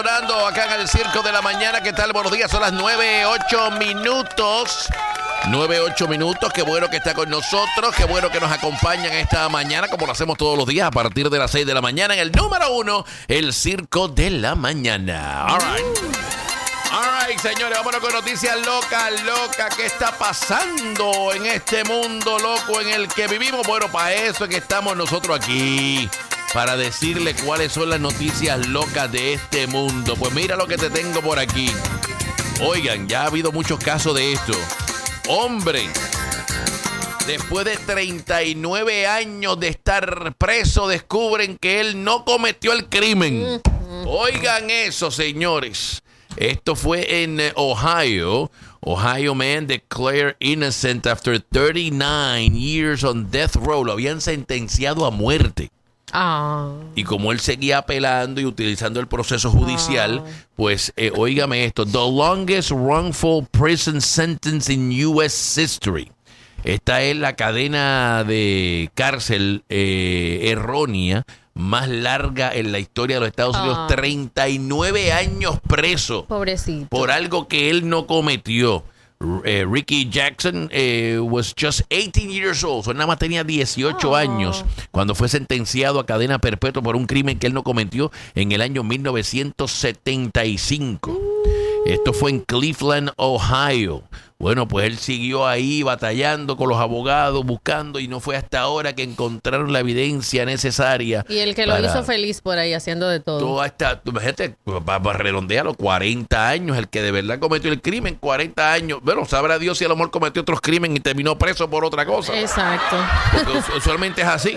Acá en el Circo de la Mañana, ¿qué tal? Buenos días, son las 9:08 minutos. 9:08 minutos, qué bueno que está con nosotros, qué bueno que nos acompañan esta mañana, como lo hacemos todos los días a partir de las 6 de la mañana, en el número 1, el Circo de la Mañana. All right, señores, vámonos con noticias locas, ¿qué está pasando en este mundo loco en el que vivimos? Bueno, para eso es que estamos nosotros aquí, para decirle cuáles son las noticias locas de este mundo. Pues mira lo que te tengo por aquí. Oigan, ya ha habido muchos casos de esto. Hombre, después de 39 años de estar preso, descubren que él no cometió el crimen. Oigan eso, señores. Esto fue en Ohio. Ohio man declared innocent after 39 years on death row. Lo habían sentenciado a muerte. Y como él seguía apelando y utilizando el proceso judicial, pues, óigame esto, the longest wrongful prison sentence in U.S. history. Esta es la cadena de cárcel errónea más larga en la historia de los Estados Unidos. 39 años preso. Pobrecito. Por algo que él no cometió. Ricky Jackson was just 18 years old. So, nada más tenía 18 años cuando fue sentenciado a cadena perpetua por un crimen que él no cometió en el año 1975. Esto fue en Cleveland, Ohio. Bueno, pues él siguió ahí batallando con los abogados, buscando, y no fue hasta ahora que encontraron la evidencia necesaria. Y el que lo hizo feliz por ahí, haciendo de todo. Toda esta, gente, para redondear los 40 años, el que de verdad cometió el crimen, 40 años. Bueno, sabrá Dios si a lo mejor cometió otros crímenes y terminó preso por otra cosa. Exacto. Porque usualmente es así.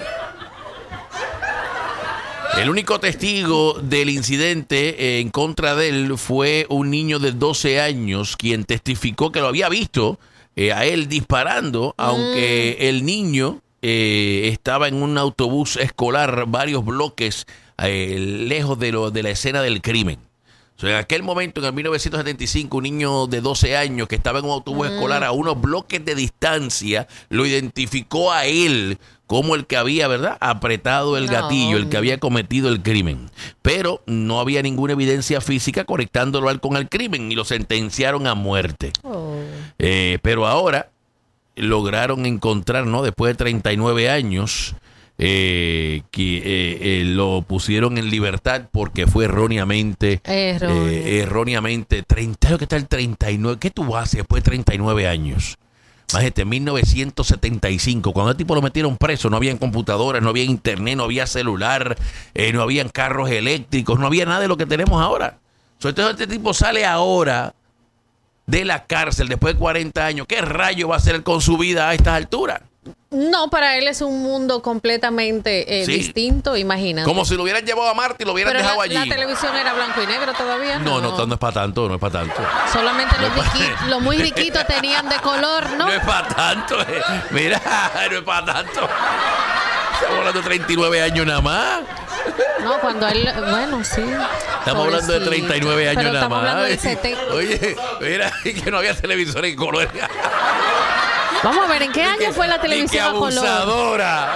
El único testigo del incidente en contra de él fue un niño de 12 años, quien testificó que lo había visto a él disparando, aunque el niño estaba en un autobús escolar varios bloques lejos de la escena del crimen. O sea, en aquel momento, en el 1975, un niño de 12 años que estaba en un autobús escolar a unos bloques de distancia, lo identificó a él como el que había, ¿verdad?, apretado el gatillo, el que había cometido el crimen. Pero no había ninguna evidencia física conectándolo a él con el crimen y lo sentenciaron a muerte. Pero ahora lograron encontrar, ¿no?, después de 39 años, que lo pusieron en libertad porque fue erróneamente 30, ¿qué tal 39? ¿Qué tú haces después de 39 años? Imagínate, 1975, cuando el tipo lo metieron preso, no había computadoras, no había internet, no había celular, no habían carros eléctricos, no había nada de lo que tenemos ahora. Entonces este tipo sale ahora de la cárcel después de 40 años. ¿Qué rayo va a hacer él con su vida a estas alturas? No, para él es un mundo completamente distinto, imagínate. Como si lo hubieran llevado a Marte y lo hubieran dejado allí. ¿La televisión era blanco y negro todavía? No es para tanto, no es para tanto. Solamente los muy riquitos tenían de color, ¿no? No es para tanto, mira, no es para tanto. Estamos hablando de 39 años nada más. No, cuando él, bueno, sí. Estamos hablando de 39 años nada más. Oye, mira, que no había televisor en color. Vamos a ver, ¿en qué año fue la televisión a color? ¡Abusadora!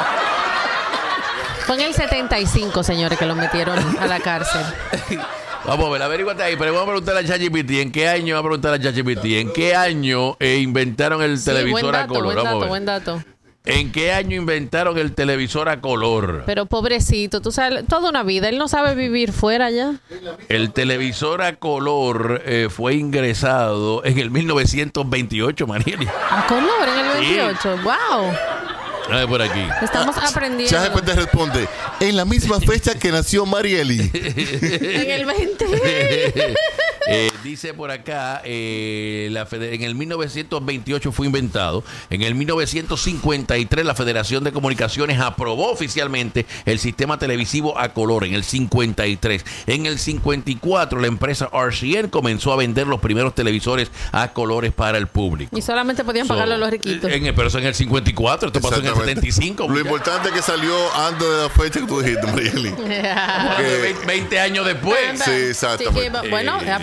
Fue en el 75, señores, que lo metieron a la cárcel. Vamos a ver, averíguate ahí, pero vamos a preguntar a ChatGPT. ¿En qué año? Va a preguntar a ChatGPT. ¿En qué año inventaron el televisor a color? Buen dato. ¿En qué año inventaron el televisor a color? Pero pobrecito, tú sabes, toda una vida, él no sabe vivir fuera ya. El televisor a color fue ingresado en el 1928, Marieli. ¿A color en el 28? Sí. ¡Wow! A ver por aquí. Estamos aprendiendo. Ya después te responde, en la misma fecha que nació Marieli. En el 20. Dice por acá, en el 1928 fue inventado. En el 1953 la Federación de Comunicaciones aprobó oficialmente el sistema televisivo a color. En el 53. En el 54 la empresa RCN comenzó a vender los primeros televisores a colores para el público. Y solamente podían pagarlo a los riquitos. Pero eso en el 54, esto pasó en el 75. Lo importante es que salió antes de la fecha que tú dijiste, Marieli. 20 años después. Sí, exactamente. Bueno, aprendimos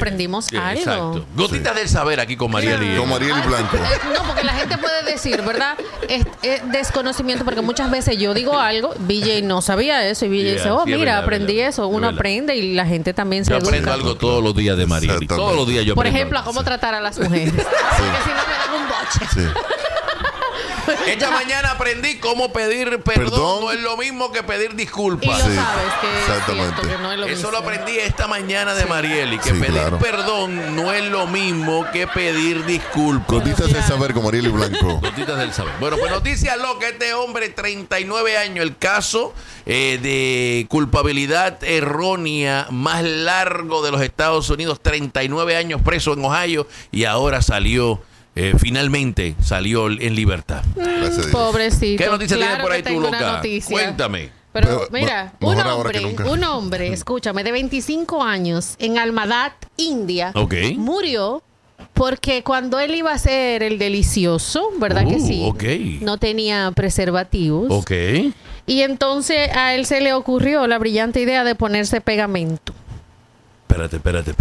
aprendamos algo. Exacto. Gotitas del saber aquí con Marieli. Con Marieli Blanco. No, porque la gente puede decir, ¿verdad? Es desconocimiento, porque muchas veces yo digo algo, BJ no sabía eso, y BJ dice, oh, sí, es mira, verdad, aprendí verdad. eso. Uno Es verdad. aprende y la gente también se Yo aprendo educa. algo todos los días de Marieli. Exactamente. Todos los días yo Por aprendo ejemplo, a algo. cómo tratar a las mujeres. Porque si no me dan un boche. Sí. Esta mañana aprendí cómo pedir perdón. No es lo mismo que pedir Y disculpas. lo Sí, sabes que es exactamente. cierto, que no es lo Eso mismo. lo aprendí esta mañana de Marieli, que Sí, pedir claro. perdón no es lo mismo que pedir disculpas. Gotitas de saber con Marieli Blanco. Notitas del saber. Bueno, pues noticias loca. Este hombre, 39 años, el caso de culpabilidad errónea más largo de los Estados Unidos, 39 años preso en Ohio y ahora salió, finalmente salió en libertad. Gracias a Dios. Pobrecito. ¿Qué noticia tienes Claro por ahí que tú, tengo una loca? noticia. Cuéntame. Pero mira, Mejor ahora que nunca. un hombre, escúchame, de 25 años en Almadad, India, Ok. murió porque cuando él iba a hacer el delicioso, ¿verdad que sí? Ok. No tenía preservativos. Ok. Y entonces a él se le ocurrió la brillante idea de ponerse pegamento. Espérate.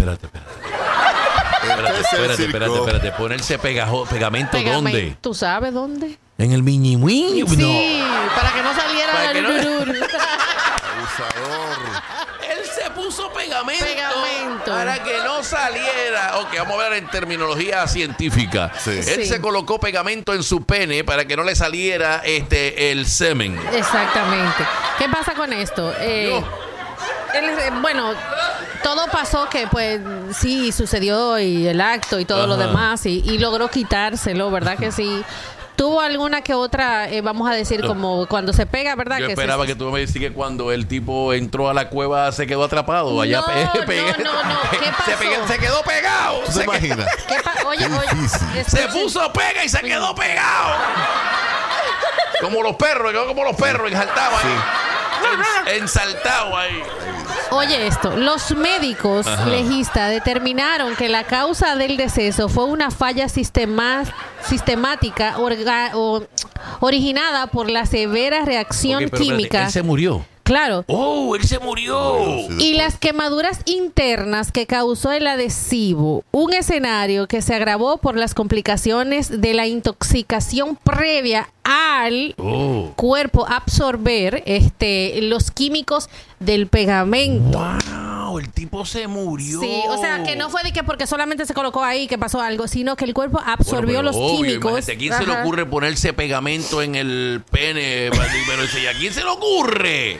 Espérate. Ponerse pegamento, ¿dónde? ¿Tú sabes dónde? ¿En el miñimuí? Sí, para que no saliera Para que el no- durur. Abusador. Él se puso pegamento, Pegamento. para que no saliera. Ok, vamos a ver en terminología científica. Sí. Él Sí. se colocó pegamento en su pene para que no le saliera el semen. Exactamente. ¿Qué pasa con esto? Bueno, todo pasó que pues sí sucedió y el acto y todo lo Ajá. demás y logró quitárselo, ¿verdad que sí? Tuvo alguna que otra, vamos a decir, como cuando se pega, ¿verdad? Yo que esperaba que tú me decías que cuando el tipo entró a la cueva se quedó atrapado. Allá No, no. ¿Qué pasó? Se quedó pegado. ¿Tú te imaginas? Oye, Qué difícil. Se escuchen. puso pega y se quedó pegado. Como los perros, ensaltados ahí. Ensaltado ahí. Oye esto, los médicos Ajá. legistas determinaron que la causa del deceso fue una falla sistemática originada por la severa reacción Ok, pero espérate, química. él se murió. Claro. ¡Oh, él se murió! Y las quemaduras internas que causó el adhesivo, un escenario que se agravó por las complicaciones de la intoxicación previa al Oh. cuerpo absorber los químicos del pegamento. ¡Wow! El tipo se murió. Sí, o sea, que no fue de que porque solamente se colocó ahí que pasó algo, sino que el cuerpo absorbió Bueno, los pero obvio, químicos. imagínate, ¿a quién se le Ajá. ocurre ponerse pegamento en el pene? Pero ¿y a quién se le ocurre?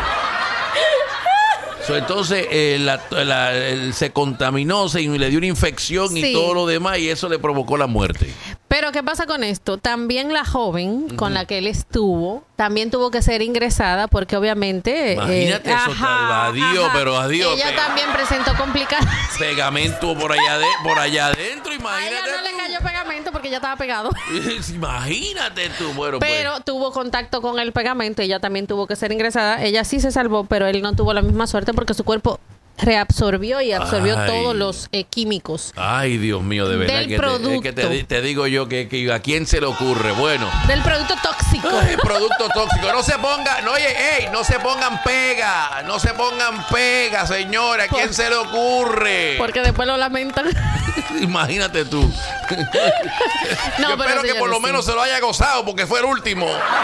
Entonces, él se contaminó, le dio una infección y Sí. todo lo demás, y eso le provocó la muerte. Pero ¿qué pasa con esto? También la joven con la que él estuvo, también tuvo que ser ingresada porque obviamente... Imagínate eso, adiós, pero adiós. Ella también presentó complicaciones. Pegamento por allá adentro, A imagínate. ella no le tú. cayó pegamento porque ya estaba pegado. Imagínate tú, bueno, Pero tuvo contacto con el pegamento, ella también tuvo que ser ingresada. Ella sí se salvó, pero él no tuvo la misma suerte porque su cuerpo reabsorbió y absorbió Ay. todos los químicos Ay, Dios mío, de verdad del que producto. te digo yo que a quién se le ocurre. Bueno, del producto tóxico. ay, producto tóxico. No se pongan, no, oye, no se pongan pega, señora. ¿A quién se le ocurre? Porque después lo lamentan. Imagínate tú. No, Yo pero espero que por lo señores, menos sí. se lo haya gozado porque fue el último.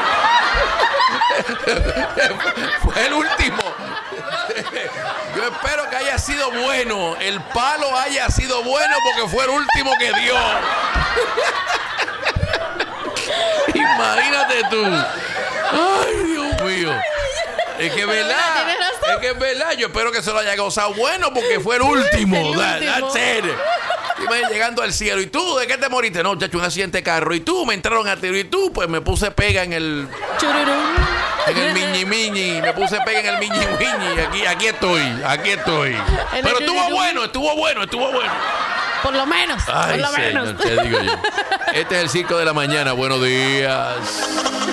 Fue el último. Yo espero que haya sido bueno. El palo haya sido bueno porque fue el último que dio. Imagínate tú. Ay, Dios mío. Es que es verdad. Tienes razón. Es que es verdad. Yo espero que se lo haya gozado bueno porque fue el último. El último. That's it. Imagínate llegando al cielo. ¿Y tú de qué te moriste? No, chacho, un accidente de carro. ¿Y tú? Me entraron a tiro. ¿Y tú? Pues me puse pega en el miñi. Me puse pega en el miñi. Aquí estoy. Pero estuvo bueno. Por lo menos. Ay, por lo señor, menos. te digo yo. Este es el Circo de la Mañana. Buenos días.